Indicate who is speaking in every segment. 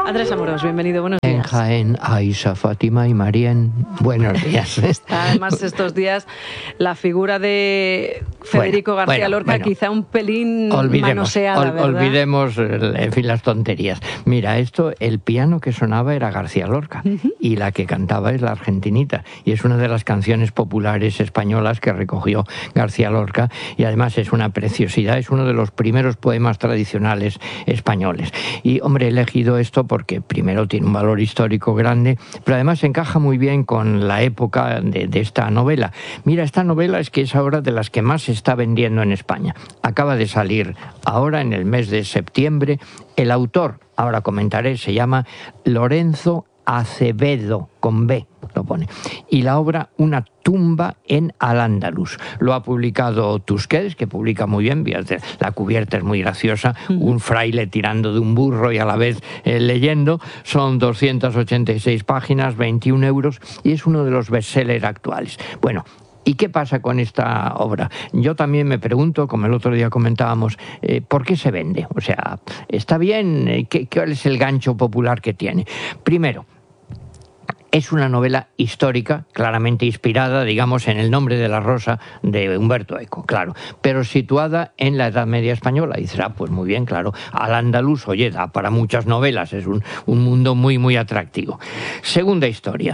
Speaker 1: Andrés Amorós, bienvenido, buenos días.
Speaker 2: En Jaén, Aisha, Fátima y Marién, buenos días.
Speaker 1: Además, estos días, la figura de Federico García Lorca quizá un pelín manoseada, ¿verdad?
Speaker 2: Olvidemos, en fin, las tonterías. Mira, el piano que sonaba era García Lorca y la que cantaba es la Argentinita, y es una de las canciones populares españolas que recogió García Lorca, y además es una preciosidad, es uno de los primeros poemas tradicionales españoles. Y, hombre, he elegido esto porque primero tiene un valor histórico grande, pero además encaja muy bien con la época de esta novela. Mira, esta novela es que es ahora de las que más se está vendiendo en España. Acaba de salir ahora en el mes de septiembre. El autor, ahora comentaré, se llama Lorenzo Acevedo, con B lo pone. Y la obra Una tumba en Al-Ándalus. Lo ha publicado Tusquets, que publica muy bien, la cubierta es muy graciosa, un fraile tirando de un burro y a la vez leyendo. Son 286 páginas, 21 euros, y es uno de los bestsellers actuales. Bueno, ¿y qué pasa con esta obra? Yo también me pregunto, como el otro día comentábamos, ¿por qué se vende? O sea, ¿está bien? ¿Cuál es el gancho popular que tiene? Primero, es una novela histórica, claramente inspirada, digamos, en El nombre de la rosa de Humberto Eco, claro, pero situada en la Edad Media española. Y dices, pues muy bien, claro, Al-Ándalus, oye, da para muchas novelas, es un mundo muy, muy atractivo. Segunda historia,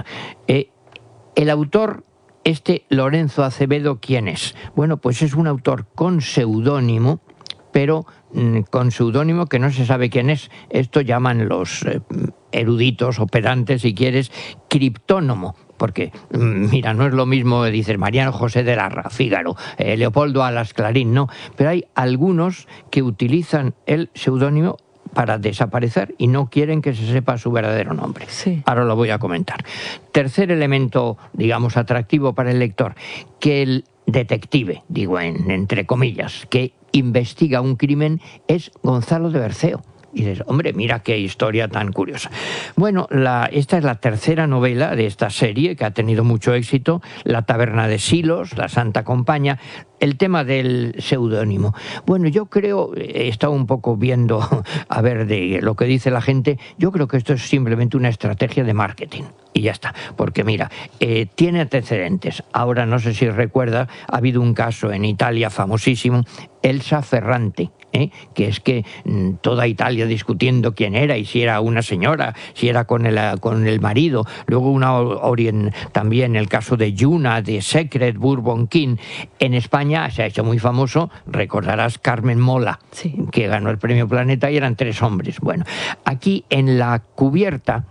Speaker 2: el autor, Lorenzo Acevedo, ¿quién es? Bueno, pues es un autor con seudónimo, pero con seudónimo que no se sabe quién es. Esto llaman los eruditos o pedantes, si quieres, criptónomo. Porque, mira, no es lo mismo, dices, Mariano José de Larra, Fígaro, Leopoldo Alas Clarín, no. Pero hay algunos que utilizan el seudónimo para desaparecer y no quieren que se sepa su verdadero nombre.
Speaker 1: Sí.
Speaker 2: Ahora lo voy a comentar. Tercer elemento, digamos, atractivo para el lector, que el detective, digo entre comillas, que investiga un crimen es Gonzalo de Berceo. Y dices, hombre, mira qué historia tan curiosa. Bueno, esta es la tercera novela de esta serie que ha tenido mucho éxito, La taberna de Silos, La Santa Compañía. El tema del seudónimo. Bueno, yo creo, he estado un poco viendo, a ver, de lo que dice la gente, yo creo que esto es simplemente una estrategia de marketing. Y ya está, porque mira, tiene antecedentes. Ahora, no sé si recuerda, ha habido un caso en Italia famosísimo, Elsa Ferrante, que es que toda Italia discutiendo quién era y si era una señora, si era con el marido. Luego también el caso de Yuna, de Secret Bourbon King. En España se ha hecho muy famoso, recordarás Carmen Mola,
Speaker 1: sí,
Speaker 2: que ganó el Premio Planeta y eran 3 hombres. Bueno, aquí en la cubierta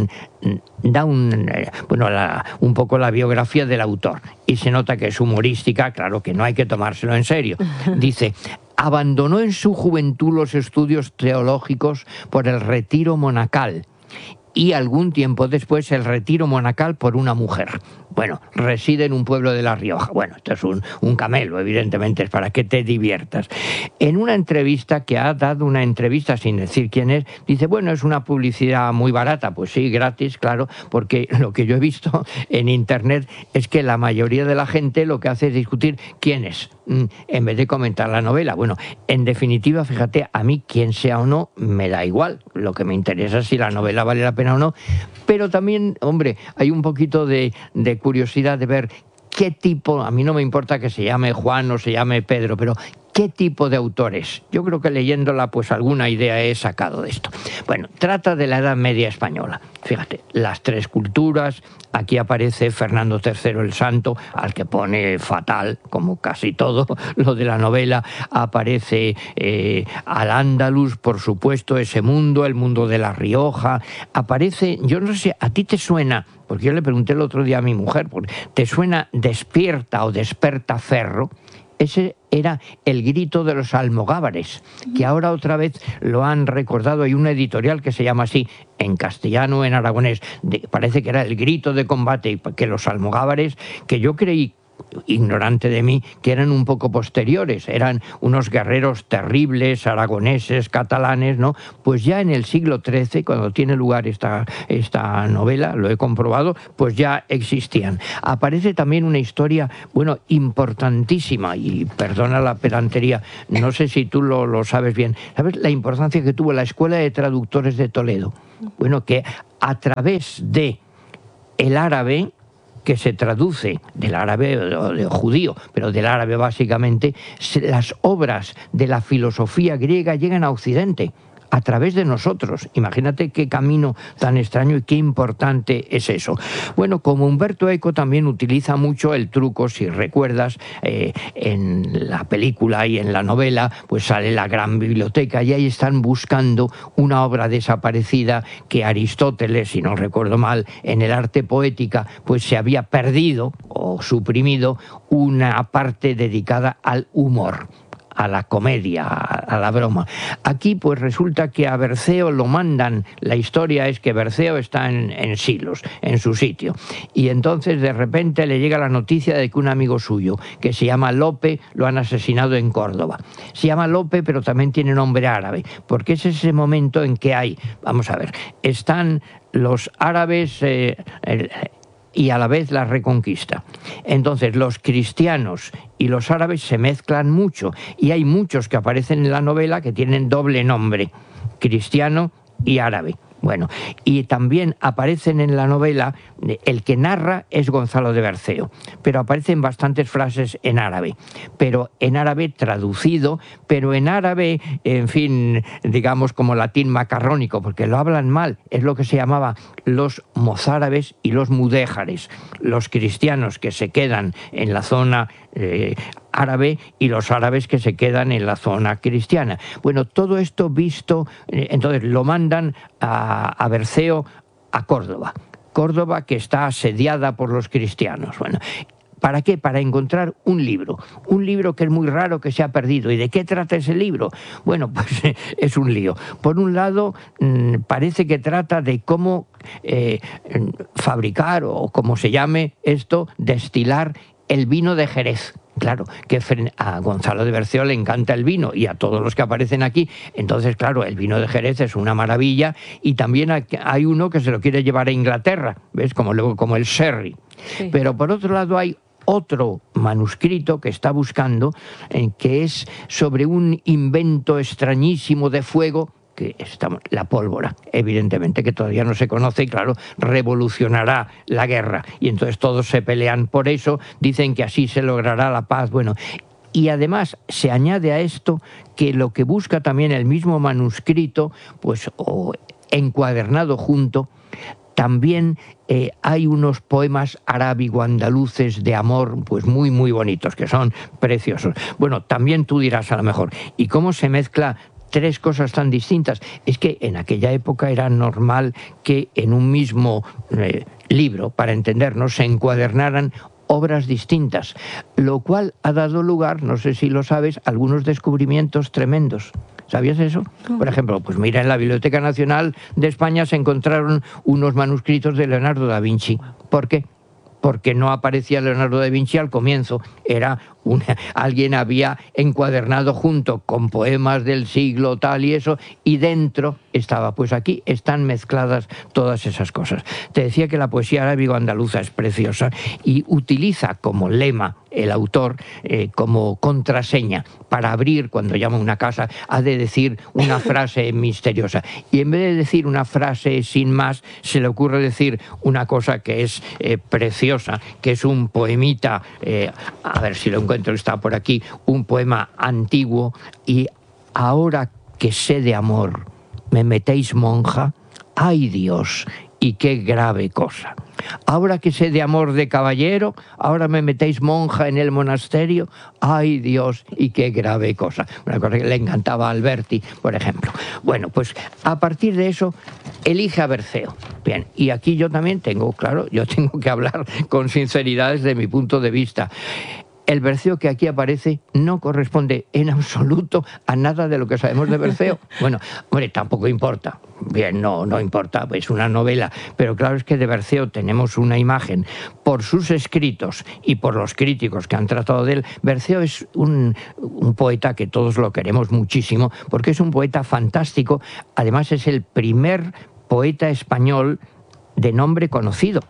Speaker 2: da un poco la biografía del autor y se nota que es humorística, claro que no hay que tomárselo en serio. Dice, abandonó en su juventud los estudios teológicos por el retiro monacal y algún tiempo después el retiro monacal por una mujer. Bueno, reside en un pueblo de La Rioja. Bueno, esto es un camelo, evidentemente, es para que te diviertas. En una entrevista, que ha dado una entrevista sin decir quién es, dice, bueno, es una publicidad muy barata. Pues sí, gratis, claro, porque lo que yo he visto en internet es que la mayoría de la gente lo que hace es discutir quién es, en vez de comentar la novela. Bueno, en definitiva, fíjate, a mí quién sea o no, me da igual. Lo que me interesa es si la novela vale la pena o no. Pero también, hombre, hay un poquito de curiosidad de ver qué tipo, a mí no me importa que se llame Juan o se llame Pedro, pero ¿qué tipo de autor es? Yo creo que leyéndola, pues alguna idea he sacado de esto. Bueno, trata de la Edad Media española. Fíjate, las 3 culturas, aquí aparece Fernando III el Santo, al que pone fatal, como casi todo lo de la novela, aparece Al-Ándalus, por supuesto, ese mundo, el mundo de La Rioja, aparece, yo no sé, ¿a ti te suena? Porque yo le pregunté el otro día a mi mujer, ¿te suena Despierta o Desperta Ferro? Ese era el grito de los almogávares, que ahora otra vez lo han recordado. Hay una editorial que se llama así, en castellano o en aragonés. Parece que era el grito de combate, que los almogávares, que yo creí, ignorante de mí, que eran un poco posteriores, eran unos guerreros terribles, aragoneses, catalanes, ¿no? Pues ya en el siglo XIII, cuando tiene lugar esta novela, lo he comprobado, pues ya existían. Aparece también una historia, bueno, importantísima, y perdona la pedantería, no sé si tú lo sabes bien, ¿sabes la importancia que tuvo la Escuela de Traductores de Toledo? Bueno, que a través de el árabe, que se traduce del árabe o del judío, pero del árabe básicamente, las obras de la filosofía griega llegan a Occidente a través de nosotros. Imagínate qué camino tan extraño y qué importante es eso. Bueno, como Umberto Eco también utiliza mucho el truco, si recuerdas, en la película y en la novela, pues sale la gran biblioteca y ahí están buscando una obra desaparecida que Aristóteles, si no recuerdo mal, en el Arte Poética, pues se había perdido o suprimido una parte dedicada al humor, a la comedia, a la broma. Aquí pues resulta que a Berceo lo mandan, la historia es que Berceo está en Silos, en su sitio, y entonces de repente le llega la noticia de que un amigo suyo, que se llama Lope, lo han asesinado en Córdoba. Se llama Lope, pero también tiene nombre árabe, porque es ese momento en que hay, vamos a ver, están los árabes y a la vez la Reconquista. Entonces los cristianos y los árabes se mezclan mucho y hay muchos que aparecen en la novela que tienen doble nombre, cristiano y árabe. Bueno, y también aparecen en la novela, el que narra es Gonzalo de Berceo, pero aparecen bastantes frases en árabe, pero en árabe traducido, pero en árabe, en fin, digamos como latín macarrónico, porque lo hablan mal, es lo que se llamaba los mozárabes y los mudéjares, los cristianos que se quedan en la zona árabe y los árabes que se quedan en la zona cristiana. Bueno, todo esto visto, entonces lo mandan a Berceo a Córdoba. Córdoba que está asediada por los cristianos. Bueno, ¿para qué? Para encontrar un libro que es muy raro, que se ha perdido. ¿Y de qué trata ese libro? Bueno, pues es un lío. Por un lado, parece que trata de cómo fabricar, o como se llame esto, destilar el vino de Jerez. Claro, que a Gonzalo de Berceo le encanta el vino y a todos los que aparecen aquí. Entonces, claro, el vino de Jerez es una maravilla y también hay uno que se lo quiere llevar a Inglaterra, ¿ves? Como el sherry. Sí. Pero por otro lado hay otro manuscrito que está buscando, que es sobre un invento extrañísimo de fuego, que la pólvora, evidentemente, que todavía no se conoce y claro, revolucionará la guerra. Y entonces todos se pelean por eso, dicen que así se logrará la paz. Bueno, y además se añade a esto que lo que busca también el mismo manuscrito, pues o encuadernado junto, también hay unos poemas arábigo-andaluces de amor, pues muy, muy bonitos, que son preciosos. Bueno, también tú dirás a lo mejor, ¿y cómo se mezcla tres cosas tan distintas? Es que en aquella época era normal que en un mismo libro, para entendernos, se encuadernaran obras distintas, lo cual ha dado lugar, no sé si lo sabes, a algunos descubrimientos tremendos. ¿Sabías eso? Por ejemplo, pues mira, en la Biblioteca Nacional de España se encontraron unos manuscritos de Leonardo da Vinci. ¿Por qué? Porque no aparecía Leonardo da Vinci al comienzo, alguien había encuadernado junto con poemas del siglo tal y eso, y dentro estaba, pues aquí están mezcladas todas esas cosas. Te decía que la poesía arábigo-andaluza es preciosa y utiliza como lema el autor, como contraseña para abrir, cuando llama a una casa, ha de decir una frase misteriosa. Y en vez de decir una frase sin más, se le ocurre decir una cosa que es preciosa, que es un poemita, a ver si lo encuentro, está por aquí, un poema antiguo, y ahora que sé de amor, me metéis monja, ¡ay Dios! Y qué grave cosa. Ahora que sé de amor de caballero, ahora me metéis monja en el monasterio, ¡ay Dios! Y qué grave cosa. Una cosa que le encantaba a Alberti, por ejemplo. Bueno, pues a partir de eso, elige a Berceo. Bien, y aquí yo también tengo que hablar con sinceridad desde mi punto de vista. El Berceo que aquí aparece no corresponde en absoluto a nada de lo que sabemos de Berceo. Bueno, hombre, tampoco importa. Bien, no importa, es una novela. Pero claro, es que de Berceo tenemos una imagen por sus escritos y por los críticos que han tratado de él. Berceo es un poeta que todos lo queremos muchísimo porque es un poeta fantástico. Además, es el primer poeta español de nombre conocido.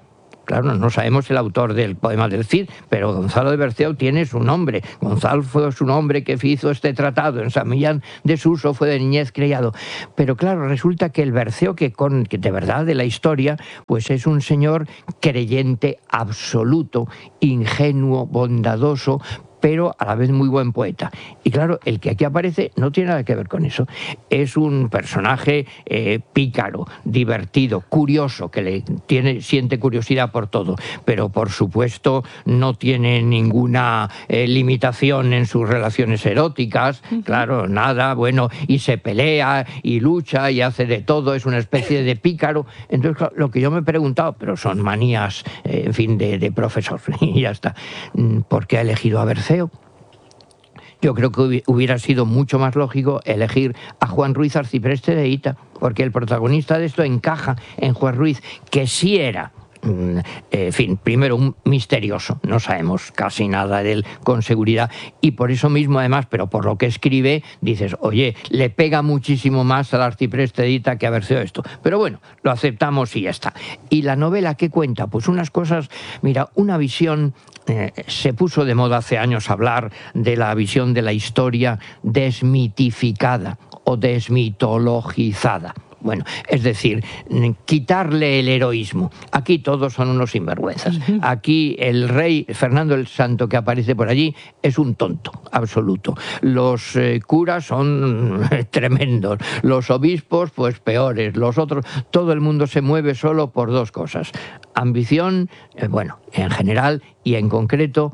Speaker 2: Claro, no sabemos el autor del poema del Cid, pero Gonzalo de Berceo tiene su nombre. Gonzalo fue su nombre que hizo este tratado. En San Millán de Suso fue de niñez criado. Pero claro, resulta que el Berceo, que de verdad de la historia, pues es un señor creyente absoluto, ingenuo, bondadoso, pero a la vez muy buen poeta. Y claro, el que aquí aparece no tiene nada que ver con eso. Es un personaje pícaro, divertido, curioso, que siente curiosidad por todo, pero por supuesto no tiene ninguna limitación en sus relaciones eróticas, claro, nada, bueno, y se pelea, y lucha, y hace de todo, es una especie de pícaro. Entonces, claro, lo que yo me he preguntado, pero son manías, en fin, de profesor, y ya está, ¿por qué ha elegido a Berceo? Yo creo que hubiera sido mucho más lógico elegir a Juan Ruiz Arcipreste de Hita, porque el protagonista de esto encaja en Juan Ruiz, que sí era, en fin, primero un misterioso, no sabemos casi nada de él con seguridad, y por eso mismo además, pero por lo que escribe, dices, oye, le pega muchísimo más al Arcipreste de Hita que a Berceo esto, pero bueno, lo aceptamos y ya está. Y la novela, ¿qué cuenta? Pues unas cosas, mira, una visión. Se puso de moda hace años hablar de la visión de la historia desmitificada o desmitologizada. Bueno, es decir, quitarle el heroísmo. Aquí todos son unos sinvergüenzas. Aquí el rey Fernando el Santo que aparece por allí es un tonto absoluto. Los curas son tremendos. Los obispos, pues peores. Los otros, todo el mundo se mueve solo por dos cosas. Ambición, bueno, en general y en concreto,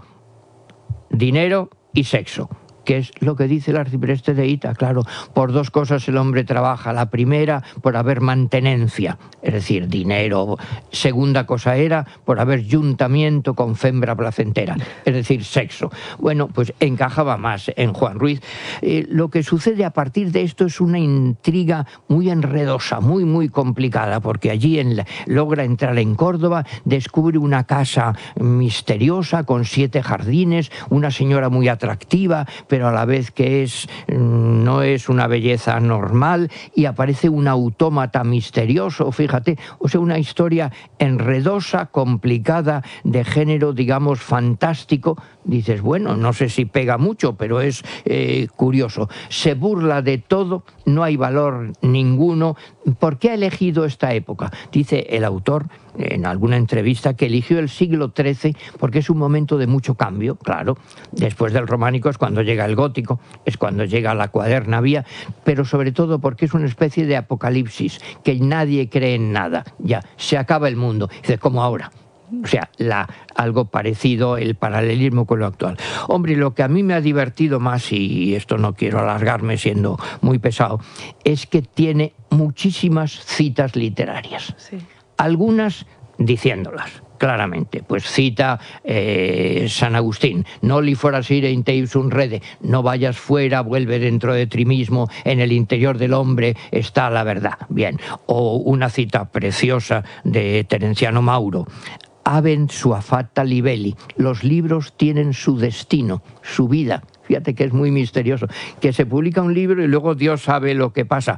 Speaker 2: dinero y sexo. Que es lo que dice el Arcipreste de Hita, claro, por dos cosas el hombre trabaja. La primera, por haber mantenencia, es decir, dinero. Segunda cosa era por haber juntamiento con fembra placentera, es decir, sexo. Bueno, pues encajaba más en Juan Ruiz. Lo que sucede a partir de esto es una intriga muy enredosa, muy, muy complicada, porque allí logra entrar en Córdoba, descubre una casa misteriosa con 7 jardines, una señora muy atractiva, pero a la vez que no es una belleza normal, y aparece un autómata misterioso, fíjate, o sea, una historia enredosa, complicada, de género, digamos, fantástico. Dices, bueno, no sé si pega mucho, pero es curioso. Se burla de todo, no hay valor ninguno. ¿Por qué ha elegido esta época? Dice el autor en alguna entrevista que eligió el siglo XIII porque es un momento de mucho cambio, claro. Después del románico es cuando llega el gótico, es cuando llega la cuaderna vía, pero sobre todo porque es una especie de apocalipsis, que nadie cree en nada. Ya, se acaba el mundo. Dice, como ahora. O sea, algo parecido, el paralelismo con lo actual. Hombre, lo que a mí me ha divertido más, y esto no quiero alargarme siendo muy pesado, es que tiene muchísimas citas literarias. Sí. Algunas diciéndolas claramente, pues cita San Agustín, noli forasire in te ipsum rede, no vayas fuera, vuelve dentro de ti mismo, en el interior del hombre está la verdad. Bien, o una cita preciosa de Terenciano Mauro, Habent sua fata libelli, los libros tienen su destino, su vida. Fíjate que es muy misterioso, que se publica un libro y luego Dios sabe lo que pasa.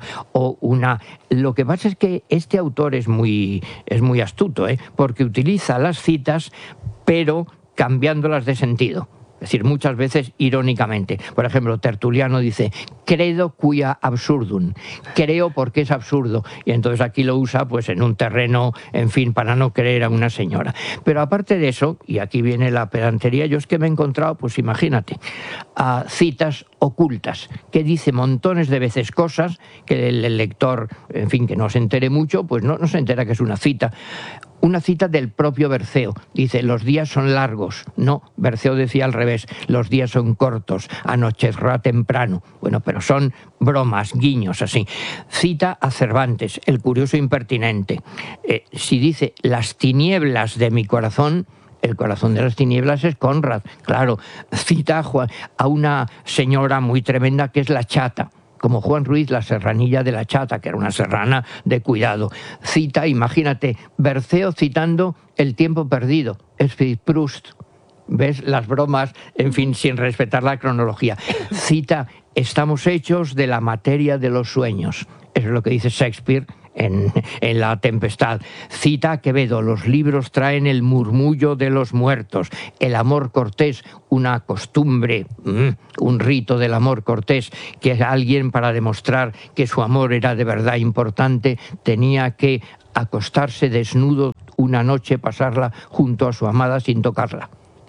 Speaker 2: Lo que pasa es que este autor es muy astuto, porque utiliza las citas, pero cambiándolas de sentido. Es decir, muchas veces irónicamente. Por ejemplo, Tertuliano dice, credo quia absurdum, creo porque es absurdo. Y entonces aquí lo usa pues en un terreno, en fin, para no creer a una señora. Pero aparte de eso, y aquí viene la pedantería, yo es que me he encontrado, pues imagínate, a citas ocultas, que dice montones de veces cosas que el lector, en fin, que no se entere mucho, pues no se entera que es una cita. Una cita del propio Berceo. Dice, los días son largos. No, Berceo decía al revés, los días son cortos, anochecerá temprano. Bueno, pero son bromas, guiños, así. Cita a Cervantes, el curioso impertinente. Si dice, las tinieblas de mi corazón, el corazón de las tinieblas es Conrad. Claro, cita a una señora muy tremenda que es la chata. Como Juan Ruiz, la serranilla de la chata, que era una serrana de cuidado. Cita, imagínate, Berceo citando El tiempo perdido, es Proust. ¿Ves? Las bromas, en fin, sin respetar la cronología. Cita, estamos hechos de la materia de los sueños. Eso es lo que dice Shakespeare en La Tempestad. Cita a Quevedo: los libros traen el murmullo de los muertos. El amor cortés, una costumbre, un rito del amor cortés, que alguien, para demostrar que su amor era de verdad importante, tenía que acostarse desnudo una noche, pasarla junto a su amada sin tocarla.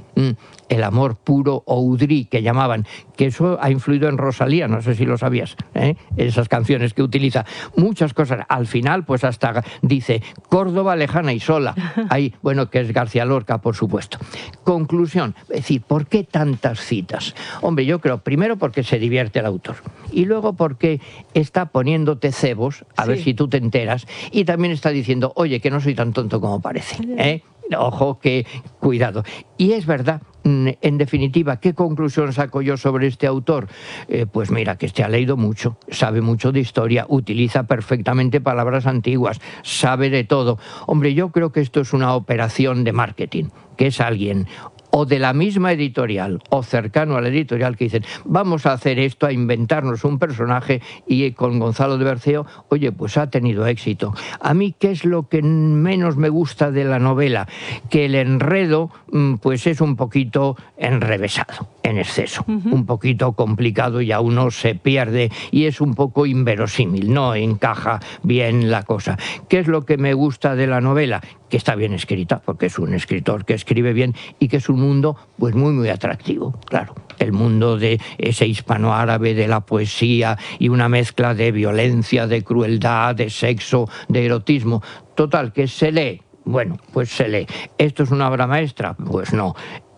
Speaker 2: El amor puro, o Udrí, que llamaban, que eso ha influido en Rosalía, no sé si lo sabías, esas canciones que utiliza, muchas cosas. Al final, pues hasta dice Córdoba lejana y sola, ahí, bueno, que es García Lorca, por supuesto. Conclusión, es decir, ¿por qué tantas citas? Hombre, yo creo, primero porque se divierte el autor, y luego porque está poniéndote cebos, a ver si tú te enteras, y también está diciendo, oye, que no soy tan tonto como parece, Ojo, que cuidado. Y es verdad, en definitiva, ¿qué conclusión saco yo sobre este autor? Pues mira, que ha leído mucho, sabe mucho de historia, utiliza perfectamente palabras antiguas, sabe de todo. Hombre, yo creo que esto es una operación de marketing, que es alguien o de la misma editorial o cercano a la editorial que dicen, vamos a hacer esto, a inventarnos un personaje, y con Gonzalo de Berceo, oye, pues ha tenido éxito. A mí, ¿qué es lo que menos me gusta de la novela? Que el enredo pues es un poquito enrevesado, en exceso, un poquito complicado, y a uno se pierde y es un poco inverosímil, no encaja bien la cosa. ¿Qué es lo que me gusta de la novela? Que está bien escrita, porque es un escritor que escribe bien, y que es un mundo pues muy, muy atractivo, claro. El mundo de ese hispanoárabe, de la poesía, y una mezcla de violencia, de crueldad, de sexo, de erotismo. Total, que se lee. Bueno, pues se lee. ¿Esto es una obra maestra? Pues no.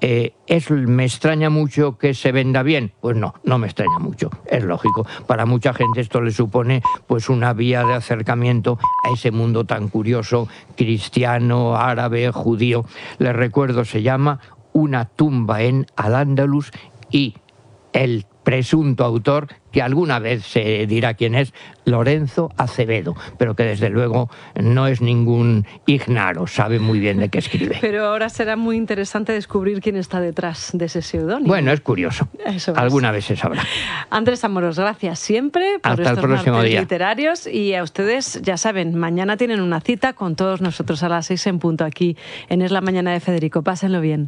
Speaker 2: ¿Me extraña mucho que se venda bien? Pues no, no me extraña mucho, es lógico. Para mucha gente esto le supone pues una vía de acercamiento a ese mundo tan curioso, cristiano, árabe, judío. Les recuerdo, se llama Una tumba en Al-Ándalus, y el presunto autor, que alguna vez se dirá quién es, Lorenzo Acevedo, pero que desde luego no es ningún ignaro, sabe muy bien de qué escribe.
Speaker 1: Pero ahora será muy interesante descubrir quién está detrás de ese seudónimo.
Speaker 2: Bueno, es curioso. Alguna vez se sabrá.
Speaker 1: Andrés Amorós, gracias siempre por
Speaker 2: Hasta
Speaker 1: estos
Speaker 2: el próximo
Speaker 1: martes
Speaker 2: día.
Speaker 1: Literarios, y a ustedes, ya saben, mañana tienen una cita con todos nosotros a las 6 en punto aquí en Es la Mañana de Federico. Pásenlo bien.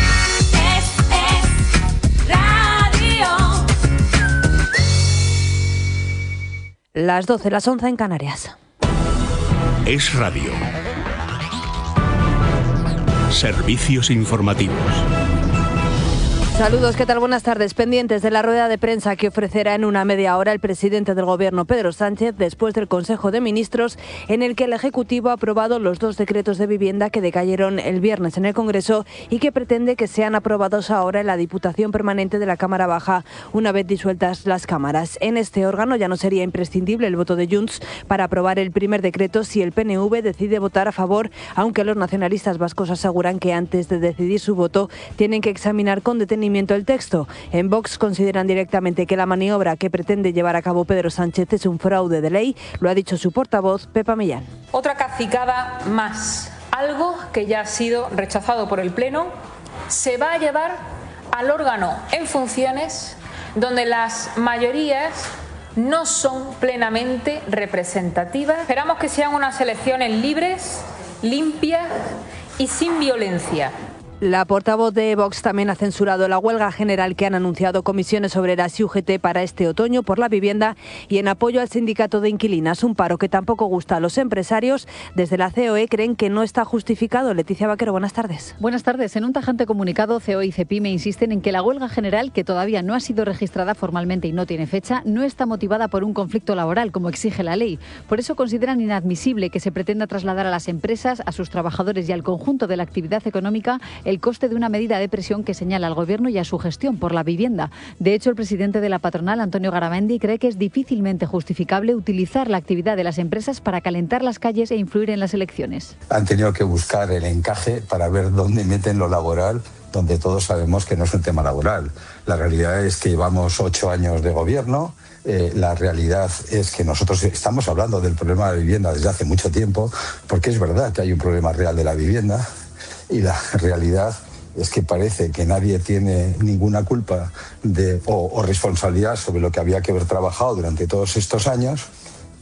Speaker 3: Las 12, las 11 en Canarias.
Speaker 4: Es Radio. Servicios informativos.
Speaker 3: Saludos, ¿qué tal? Buenas tardes. Pendientes de la rueda de prensa que ofrecerá en una media hora el presidente del Gobierno, Pedro Sánchez, después del Consejo de Ministros, en el que el Ejecutivo ha aprobado los 2 decretos de vivienda que decayeron el viernes en el Congreso y que pretende que sean aprobados ahora en la Diputación Permanente de la Cámara Baja, una vez disueltas las cámaras. En este órgano ya no sería imprescindible el voto de Junts para aprobar el primer decreto si el PNV decide votar a favor, aunque los nacionalistas vascos aseguran que antes de decidir su voto tienen que examinar con detenimiento el texto. En Vox consideran directamente que la maniobra que pretende llevar a cabo Pedro Sánchez es un fraude de ley, lo ha dicho su portavoz, Pepa Millán.
Speaker 5: Otra cacicada más, algo que ya ha sido rechazado por el Pleno, se va a llevar al órgano en funciones donde las mayorías no son plenamente representativas. Esperamos que sean unas elecciones libres, limpias y sin violencia.
Speaker 3: La portavoz de Vox también ha censurado la huelga general que han anunciado comisiones obreras y UGT para este otoño por la vivienda y en apoyo al sindicato de inquilinas, un paro que tampoco gusta a los empresarios. Desde la COE creen que no está justificado. Leticia Vaquero, buenas tardes.
Speaker 6: Buenas tardes. En un tajante comunicado, COE y CEPIME insisten en que la huelga general, que todavía no ha sido registrada formalmente y no tiene fecha, no está motivada por un conflicto laboral, como exige la ley. Por eso consideran inadmisible que se pretenda trasladar a las empresas, a sus trabajadores y al conjunto de la actividad económica el coste de una medida de presión que señala al Gobierno y a su gestión por la vivienda. De hecho, el presidente de la patronal, Antonio Garamendi, cree que es difícilmente justificable utilizar la actividad de las empresas para calentar las calles e influir en las elecciones.
Speaker 7: Han tenido que buscar el encaje para ver dónde meten lo laboral, donde todos sabemos que no es un tema laboral. La realidad es que llevamos 8 años de gobierno. La realidad es que nosotros estamos hablando del problema de la vivienda desde hace mucho tiempo, porque es verdad que hay un problema real de la vivienda. Y la realidad es que parece que nadie tiene ninguna culpa o responsabilidad sobre lo que había que haber trabajado durante todos estos años,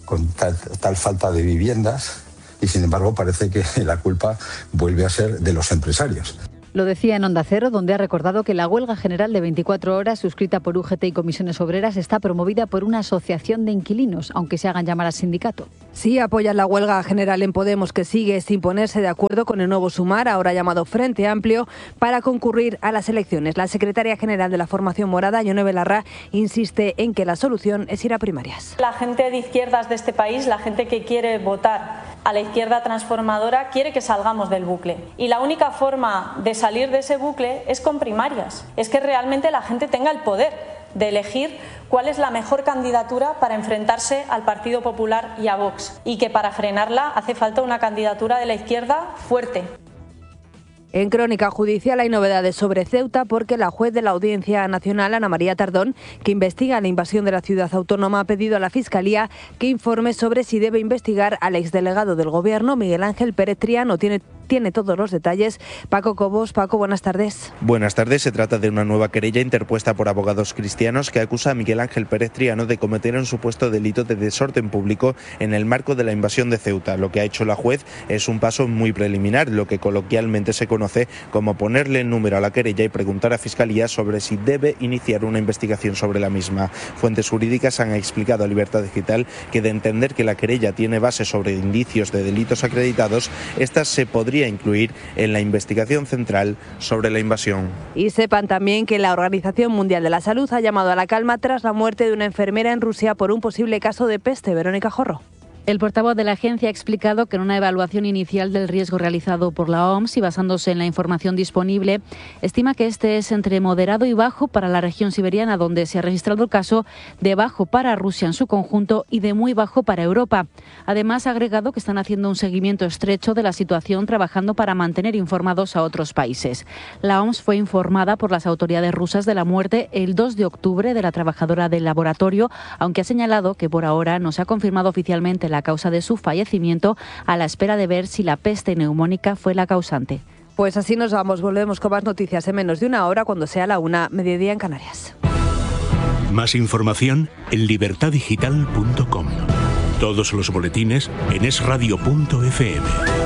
Speaker 7: con tal falta de viviendas, y sin embargo parece que la culpa vuelve a ser de los empresarios.
Speaker 6: Lo decía en Onda Cero, donde ha recordado que la huelga general de 24 horas suscrita por UGT y comisiones obreras está promovida por una asociación de inquilinos, aunque se hagan llamar a sindicato.
Speaker 3: Sí, apoyan la huelga general en Podemos, que sigue sin ponerse de acuerdo con el nuevo Sumar, ahora llamado Frente Amplio, para concurrir a las elecciones. La secretaria general de la formación morada, Ione Belarra, insiste en que la solución es ir a primarias.
Speaker 8: La gente de izquierdas de este país, la gente que quiere votar a la izquierda transformadora, quiere que salgamos del bucle. Y la única forma de salir de ese bucle es con primarias. Es que realmente la gente tenga el poder de elegir cuál es la mejor candidatura para enfrentarse al Partido Popular y a Vox. Y que para frenarla hace falta una candidatura de la izquierda fuerte.
Speaker 3: En Crónica Judicial hay novedades sobre Ceuta porque la juez de la Audiencia Nacional, Ana María Tardón, que investiga la invasión de la ciudad autónoma, ha pedido a la Fiscalía que informe sobre si debe investigar al exdelegado del Gobierno, Miguel Ángel Pérez Triano. Tiene todos los detalles. Paco Cobos. Paco, buenas tardes.
Speaker 9: Buenas tardes. Se trata de una nueva querella interpuesta por abogados cristianos que acusa a Miguel Ángel Pérez Triano de cometer un supuesto delito de desorden público en el marco de la invasión de Ceuta. Lo que ha hecho la juez es un paso muy preliminar, lo que coloquialmente se conoce como ponerle el número a la querella y preguntar a Fiscalía sobre si debe iniciar una investigación sobre la misma. Fuentes jurídicas han explicado a Libertad Digital que, de entender que la querella tiene base sobre indicios de delitos acreditados, esta se podría incluir en la investigación central sobre la invasión.
Speaker 3: Y sepan también que la Organización Mundial de la Salud ha llamado a la calma tras la muerte de una enfermera en Rusia por un posible caso de peste. Verónica Jorro.
Speaker 6: El portavoz de la agencia ha explicado que en una evaluación inicial del riesgo realizado por la OMS y basándose en la información disponible, estima que este es entre moderado y bajo para la región siberiana, donde se ha registrado el caso, de bajo para Rusia en su conjunto y de muy bajo para Europa. Además, ha agregado que están haciendo un seguimiento estrecho de la situación, trabajando para mantener informados a otros países. La OMS fue informada por las autoridades rusas de la muerte el 2 de octubre de la trabajadora del laboratorio, aunque ha señalado que por ahora no se ha confirmado oficialmente la causa de su fallecimiento, a la espera de ver si la peste neumónica fue la causante.
Speaker 3: Pues así nos vamos, volvemos con más noticias en menos de una hora, cuando sea la 1, mediodía en Canarias.
Speaker 4: Más información en libertaddigital.com. Todos los boletines en esradio.fm.